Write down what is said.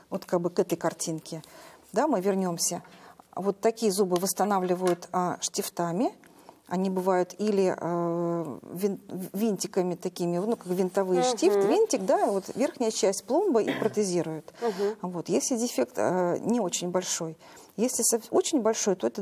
вот как бы к этой картинке, да, мы вернемся. Вот такие зубы восстанавливают штифтами. Они бывают или винтиками такими, ну, как винтовые штифт, винтик, да, вот верхняя часть пломбы и протезируют. Вот. Если дефект не очень большой. Если очень большой, то это